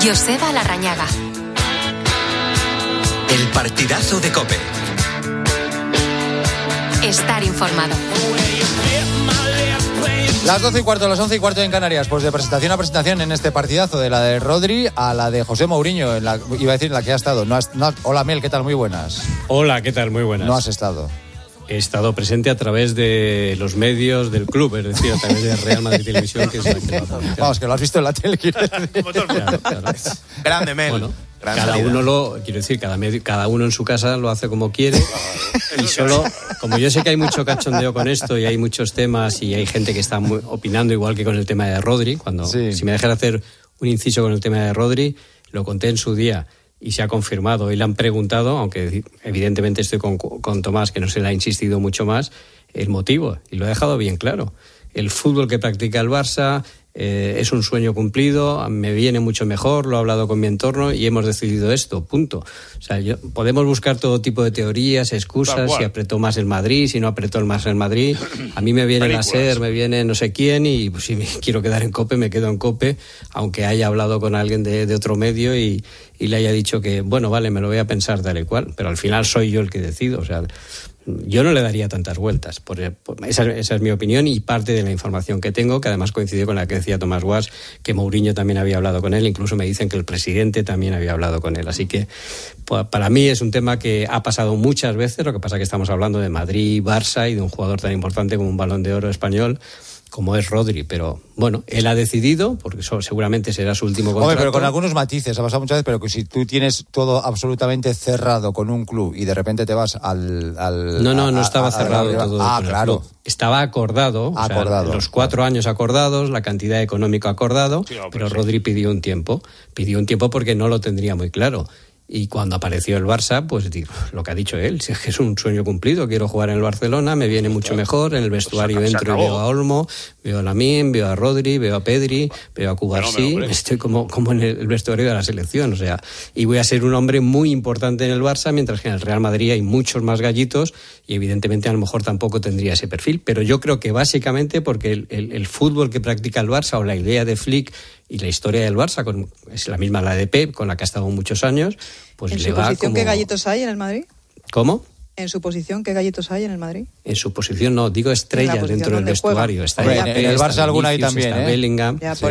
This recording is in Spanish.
Joseba Larrañaga. El partidazo de COPE. Estar informado. Las 12:15, las 11:15 en Canarias. Pues de presentación a presentación en este partidazo, de la de Rodri a la de José Mourinho, iba a decir en la que ha estado. Hola Mel, ¿qué tal? Muy buenas. Hola, ¿qué tal? Muy buenas. No has estado. He estado presente a través de los medios del club, es decir, a través de Real Madrid Televisión, que es la que lo ha publicado. Vamos, que lo has visto en la tele, quiero decir. Claro. Grande, Mel. Bueno, cada uno en su casa lo hace como quiere. Y solo, como yo sé que hay mucho cachondeo con esto y hay muchos temas y hay gente que está opinando igual que con el tema de Rodri, si me dejas hacer un inciso con el tema de Rodri, lo conté en su día. Y se ha confirmado, y le han preguntado, aunque evidentemente estoy con Tomás, que no se le ha insistido mucho más, el motivo, y lo ha dejado bien claro. El fútbol que practica el Barça es un sueño cumplido, me viene mucho mejor, lo he hablado con mi entorno y hemos decidido esto, punto. O sea, podemos buscar todo tipo de teorías, excusas, si apretó más el Madrid, si no apretó más el Madrid. A mí me viene la SER, me viene no sé quién, y pues, si me quiero quedar en COPE, me quedo en COPE, aunque haya hablado con alguien de otro medio y le haya dicho que, bueno, vale, me lo voy a pensar tal y cual, pero al final soy yo el que decido. O sea, yo no le daría tantas vueltas. Esa es mi opinión y parte de la información que tengo, que además coincidió con la que decía Tomás Guas, que Mourinho también había hablado con él, incluso me dicen que el presidente también había hablado con él. Así que para mí es un tema que ha pasado muchas veces, lo que pasa es que estamos hablando de Madrid, Barça y de un jugador tan importante como un Balón de Oro español, como es Rodri, pero bueno, él ha decidido, porque eso seguramente será su último contrato. Hombre, pero con algunos matices, ha pasado muchas veces, pero que si tú tienes todo absolutamente cerrado con un club y de repente te vas al No estaba cerrado todo. Claro. Club. Estaba acordado. O sea, los 4 años acordados, la cantidad económica acordado, pero Rodri pidió un tiempo porque no lo tendría muy claro. Y cuando apareció el Barça, pues lo que ha dicho él, si es que es un sueño cumplido, quiero jugar en el Barcelona, me viene mucho mejor, en el vestuario entro y veo a Olmo, veo a Lamine, veo a Rodri, veo a Pedri, veo a Cubarsí, estoy como en el vestuario de la selección, o sea, y voy a ser un hombre muy importante en el Barça, mientras que en el Real Madrid hay muchos más gallitos y evidentemente a lo mejor tampoco tendría ese perfil, pero yo creo que básicamente porque el fútbol que practica el Barça o la idea de Flick y la historia del Barça, es la misma la de Pep, con la que ha estado muchos años, pues ¿En le su va posición como... qué gallitos hay en el Madrid? ¿Cómo? ¿En su posición qué gallitos hay en el Madrid? En su posición no, digo estrellas dentro del vestuario. Está en el Barça alguna hay también, está Bellingham. Ya,